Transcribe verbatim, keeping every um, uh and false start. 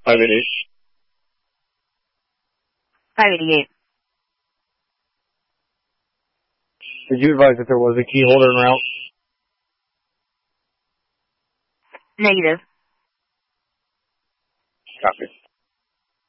five eighty-eight. five eighty-eight. Did you advise that there was a key holder en route? Negative.